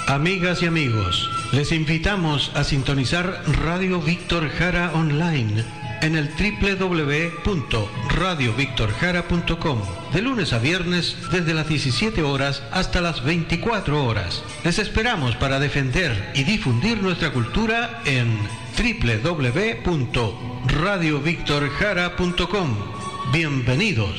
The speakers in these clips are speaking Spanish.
Amigas y amigos, les invitamos a sintonizar Radio Víctor Jara Online en el www.radiovictorjara.com de lunes a viernes desde las 17 horas hasta las 24 horas. Les esperamos para defender y difundir nuestra cultura en www.radiovictorjara.com. Bienvenidos.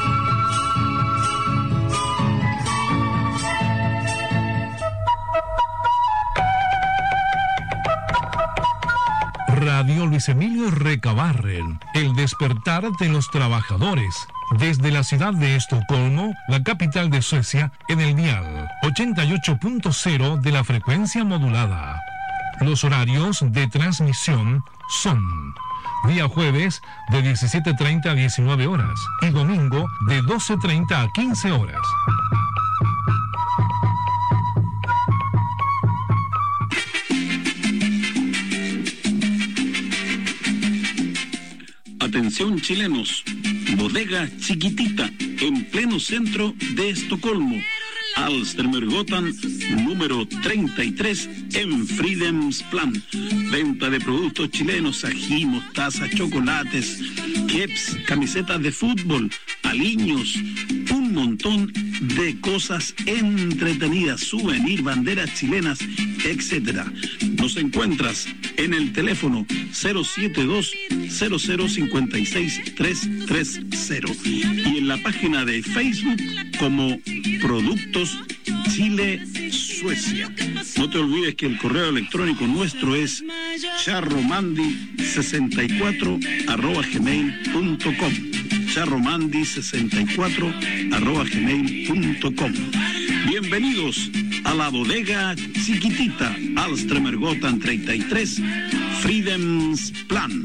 Radio Luis Emilio Recabarren, el despertar de los trabajadores. Desde la ciudad de Estocolmo, la capital de Suecia, en el dial 88.0 de la frecuencia modulada. Los horarios de transmisión son día jueves de 17:30 a 19 horas y domingo de 12:30 a 15 horas. Atención chilenos, bodega chiquitita en pleno centro de Estocolmo, Alstermergatan número 33 en Fridhemsplan. Venta de productos chilenos, ají, mostaza, chocolates, keps, camisetas de fútbol, aliños, un montón de cosas entretenidas, souvenir, banderas chilenas, etc. Nos encuentras en el teléfono 072-0056-330 y en la página de Facebook como Productos Chile Suecia. No te olvides que el correo electrónico nuestro es charromandi64@gmail.com, charromandi64@gmail.com. Bienvenidos a la bodega chiquitita, Alstermergatan 33, Fridhemsplan.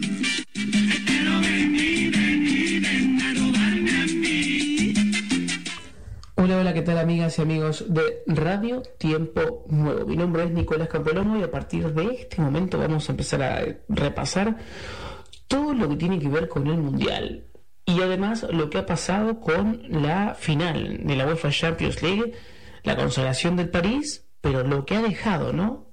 Hola, ¿qué tal amigas y amigos de Radio Tiempo Nuevo? Mi nombre es Nicolás Campolongo y a partir de este momento vamos a empezar a repasar todo lo que tiene que ver con el Mundial y además lo que ha pasado con la final de la UEFA Champions League, la consagración del París, pero lo que ha dejado, ¿no?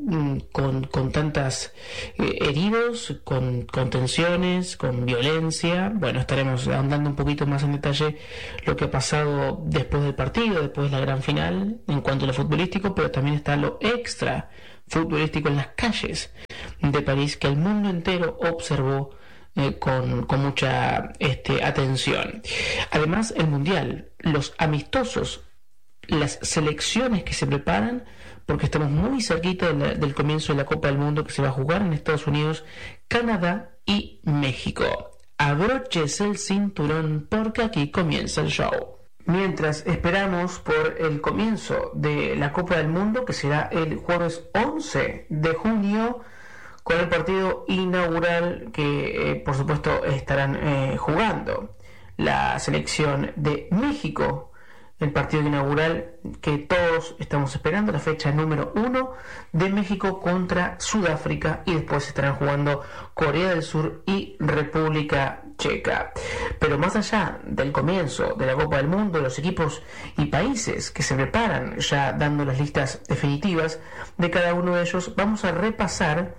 Con tantas heridos, con tensiones, con violencia. Bueno, estaremos ahondando un poquito más en detalle lo que ha pasado después del partido, después de la gran final en cuanto a lo futbolístico, pero también está lo extra futbolístico en las calles de París que el mundo entero observó con mucha atención. Además, el Mundial, los amistosos, las selecciones que se preparan, porque estamos muy cerquita del comienzo de la Copa del Mundo que se va a jugar en Estados Unidos, Canadá y México. Abróchese el cinturón porque aquí comienza el show. Mientras esperamos por el comienzo de la Copa del Mundo, que será el jueves 11 de junio, con el partido inaugural que por supuesto estarán jugando la selección de México, el partido inaugural que todos estamos esperando, la fecha número 1 de México contra Sudáfrica, y después estarán jugando Corea del Sur y República Checa. Pero más allá del comienzo de la Copa del Mundo, los equipos y países que se preparan, ya dando las listas definitivas de cada uno de ellos, vamos a repasar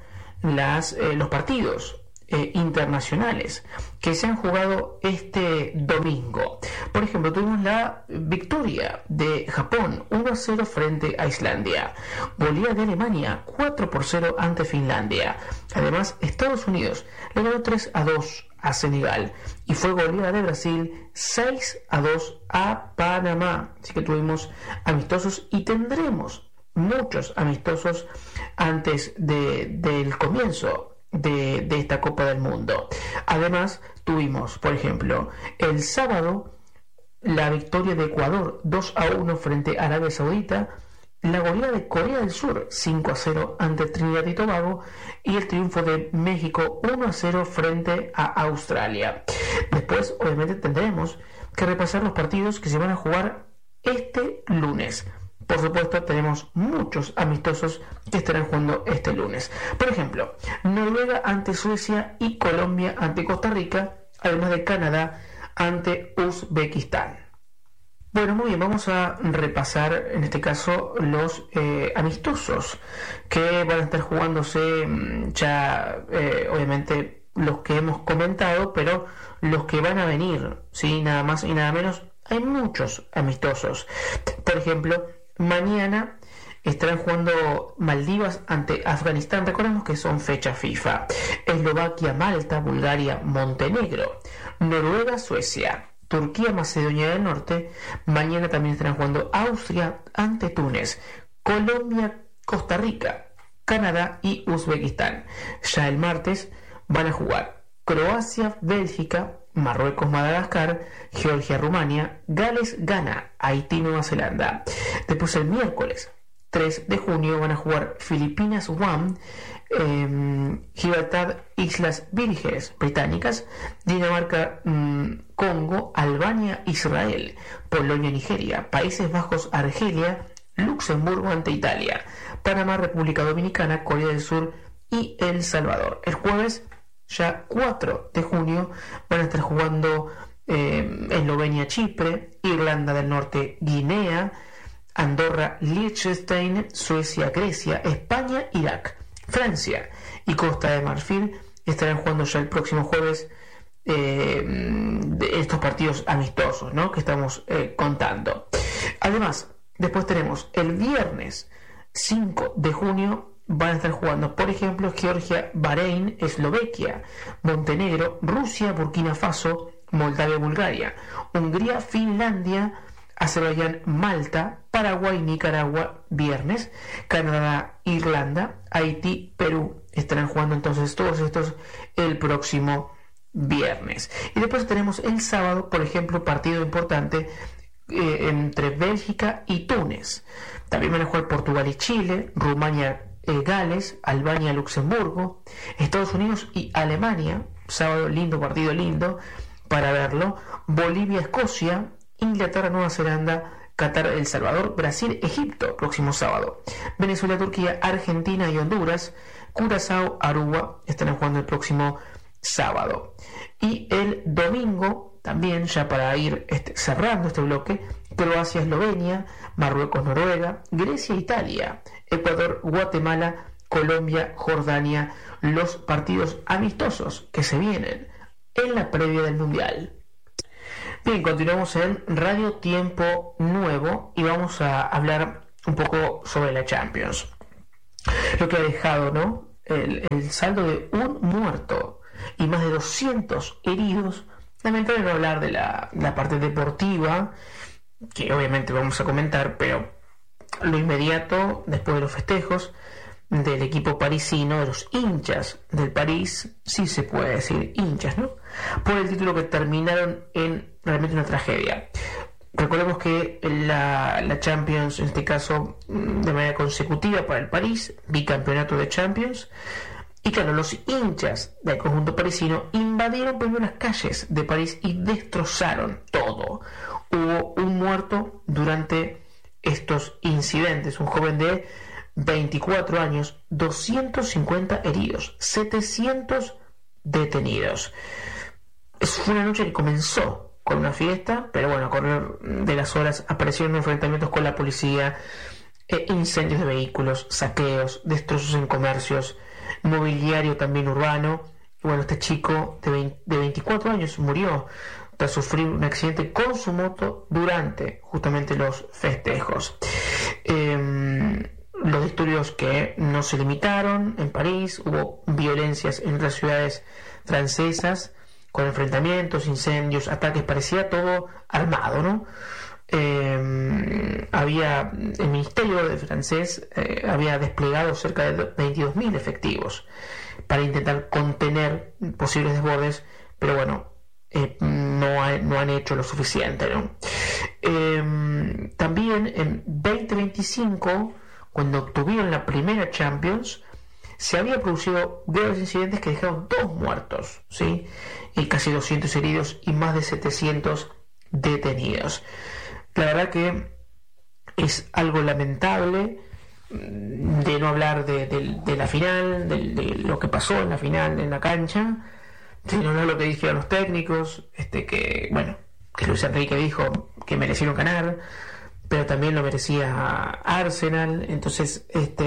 los partidos internacionales que se han jugado este domingo. Por ejemplo, tuvimos la victoria de Japón 1-0 frente a Islandia, goleada de Alemania 4-0 ante Finlandia. Además, Estados Unidos le ganó 3-2 a Senegal y fue goleada de Brasil 6-2 a Panamá. Así que tuvimos amistosos y tendremos muchos amistosos antes del comienzo de esta Copa del Mundo. Además, tuvimos, por ejemplo, el sábado la victoria de Ecuador 2-1 frente a Arabia Saudita, la goleada de Corea del Sur 5-0 ante Trinidad y Tobago y el triunfo de México 1-0 frente a Australia. Después, obviamente, tendremos que repasar los partidos que se van a jugar este lunes. Por supuesto, tenemos muchos amistosos que estarán jugando este lunes. Por ejemplo, Noruega ante Suecia y Colombia ante Costa Rica, además de Canadá ante Uzbekistán. Bueno, muy bien, vamos a repasar en este caso los amistosos que van a estar jugándose ya, obviamente los que hemos comentado, pero los que van a venir, ¿sí? Nada más y nada menos, hay muchos amistosos. Por ejemplo, mañana estarán jugando Maldivas ante Afganistán, recordemos que son fecha FIFA, Eslovaquia, Malta, Bulgaria, Montenegro, Noruega, Suecia, Turquía, Macedonia del Norte. Mañana también estarán jugando Austria ante Túnez, Colombia, Costa Rica, Canadá y Uzbekistán. Ya el martes van a jugar Croacia, Bélgica, Marruecos, Madagascar, Georgia, Rumania, Gales, Ghana, Haití, Nueva Zelanda. Después el miércoles 3 de junio van a jugar Filipinas, Guam, Gibraltar, Islas Vírgenes Británicas, Dinamarca, Congo, Albania, Israel, Polonia, Nigeria, Países Bajos, Argelia, Luxemburgo ante Italia, Panamá, República Dominicana, Corea del Sur y El Salvador. El jueves, ya 4 de junio, van a estar jugando Eslovenia, Chipre, Irlanda del Norte, Guinea, Andorra, Liechtenstein, Suecia, Grecia, España, Irak, Francia y Costa de Marfil. Estarán jugando ya el próximo jueves de estos partidos amistosos, ¿no?, que estamos contando. Además, después tenemos el viernes 5 de junio van a estar jugando, por ejemplo, Georgia, Bahrein, Eslovaquia, Montenegro, Rusia, Burkina Faso, Moldavia, Bulgaria, Hungría, Finlandia, Azerbaiyán, Malta, Paraguay, Nicaragua, viernes, Canadá, Irlanda, Haití, Perú. Estarán jugando entonces todos estos el próximo viernes. Y después tenemos el sábado, por ejemplo, partido importante entre Bélgica y Túnez. También van a jugar Portugal y Chile, Rumania, Gales, Albania, Luxemburgo, Estados Unidos y Alemania. Sábado, lindo partido, lindo para verlo. Bolivia, Escocia, Inglaterra, Nueva Zelanda, Qatar, El Salvador, Brasil, Egipto, próximo sábado. Venezuela, Turquía, Argentina y Honduras, Curazao, Aruba, estarán jugando el próximo sábado. Y el domingo, también ya para ir cerrando este bloque, Croacia, Eslovenia, Marruecos, Noruega, Grecia, Italia, Ecuador, Guatemala, Colombia, Jordania, los partidos amistosos que se vienen en la previa del Mundial. Bien, continuamos en Radio Tiempo Nuevo y vamos a hablar un poco sobre la Champions. Lo que ha dejado, ¿no?, el saldo de un muerto y más de 200 heridos. Lamentable no hablar de la parte deportiva, que obviamente vamos a comentar, pero lo inmediato, después de los festejos del equipo parisino, de los hinchas del París, sí se puede decir hinchas, ¿no?, por el título que terminaron en realmente una tragedia. Recordemos que la Champions, en este caso de manera consecutiva para el París, bicampeonato de Champions, y claro, los hinchas del conjunto parisino invadieron primero las calles de París y destrozaron todo. Hubo un muerto durante estos incidentes, un joven de 24 años, 250 heridos, 700 detenidos. Fue una noche que comenzó con una fiesta, pero bueno, a correr de las horas aparecieron enfrentamientos con la policía, incendios de vehículos, saqueos, destrozos en comercios, mobiliario también urbano. Bueno, este chico de 24 años murió tras sufrir un accidente con su moto durante justamente los festejos. Los disturbios que no se limitaron en París, hubo violencias en otras ciudades francesas, con enfrentamientos, incendios, ataques, parecía todo armado, ¿no? El Ministerio de francés había desplegado cerca de 22.000 efectivos para intentar contener posibles desbordes, pero bueno, no han hecho lo suficiente, ¿no? También en 2025, cuando obtuvieron la primera Champions, se había producido graves incidentes que dejaron 2 muertos, ¿sí?, y casi 200 heridos y más de 700 detenidos. La verdad que es algo lamentable, de no hablar de la final, de lo que pasó en la final en la cancha, sino lo que dijeron los técnicos, que bueno, que Luis Enrique dijo que merecieron ganar, pero también lo merecía Arsenal. Entonces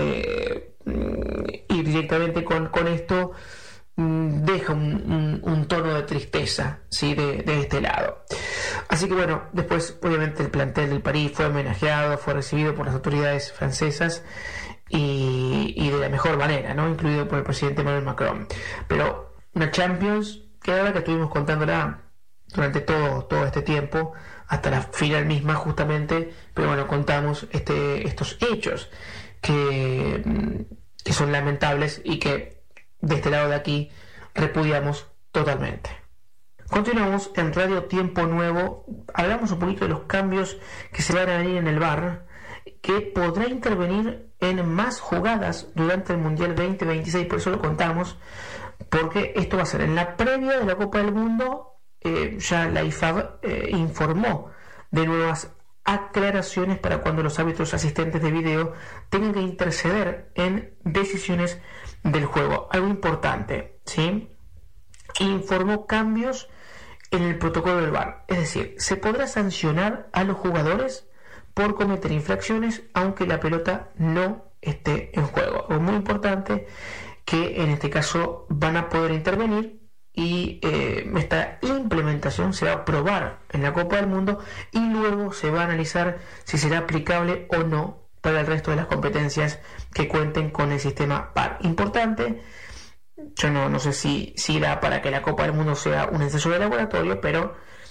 ir directamente con esto deja un tono de tristeza, ¿sí? de este lado. Así que bueno, después obviamente el plantel del París fue homenajeado, fue recibido por las autoridades francesas y de la mejor manera, ¿no? Incluido por el presidente Emmanuel Macron. Pero una Champions que ahora que estuvimos contándola durante todo este tiempo hasta la final misma justamente, pero bueno, contamos estos hechos que son lamentables y que de este lado de aquí repudiamos totalmente. Continuamos en Radio Tiempo Nuevo. Hablamos un poquito de los cambios que se van a venir en el VAR, que podrá intervenir en más jugadas durante el Mundial 2026. Por eso lo contamos, porque esto va a ser en la previa de la Copa del Mundo. Ya la IFAB informó de nuevas aclaraciones para cuando los árbitros asistentes de video tengan que interceder en decisiones del juego. Algo importante, ¿sí? Informó cambios en el protocolo del VAR, es decir, se podrá sancionar a los jugadores por cometer infracciones aunque la pelota no esté en juego. Algo muy importante, que en este caso van a poder intervenir y esta implementación se va a probar en la Copa del Mundo y luego se va a analizar si será aplicable o no para el resto de las competencias que cuenten con el sistema VAR. Importante, yo no sé si da para que la Copa del Mundo sea un ensayo de laboratorio, pero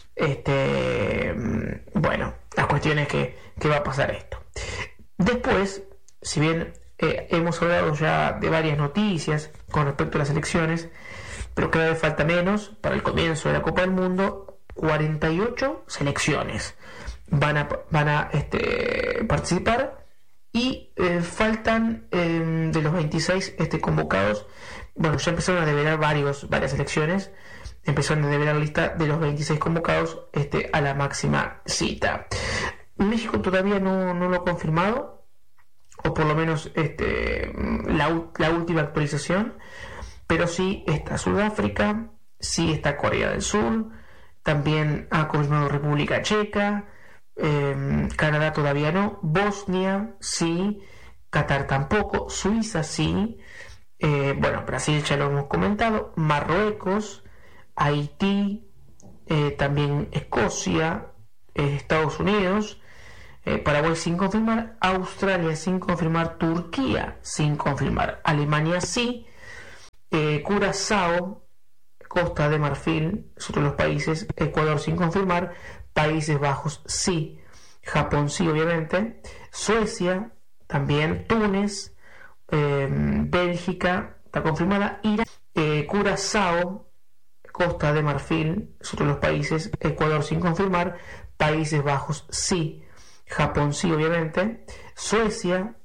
bueno, la cuestión es que va a pasar esto. Después, si bien hemos hablado ya de varias noticias con respecto a las elecciones, pero cada vez falta menos para el comienzo de la Copa del Mundo. 48 selecciones van a participar y faltan de los 26 convocados. Bueno, ya empezaron a develar varias selecciones, empezaron a develar la lista de los 26 convocados a la máxima cita. México todavía no lo ha confirmado, o por lo menos la última actualización. Pero sí está Sudáfrica, sí está Corea del Sur, también ha confirmado República Checa, Canadá todavía no, Bosnia sí, Qatar tampoco, Suiza sí, Brasil ya lo hemos comentado, Marruecos, Haití, también Escocia, Estados Unidos, Paraguay sin confirmar, Australia sin confirmar, Turquía sin confirmar, Alemania sí, Curazao, Costa de Marfil, es otro de los países, Ecuador sin confirmar, Países Bajos sí, Japón sí obviamente, Suecia también, Túnez, Bélgica está confirmada, Irán, Curazao, Costa de Marfil, es otro de los países, Ecuador sin confirmar, Países Bajos sí, Japón sí obviamente, Suecia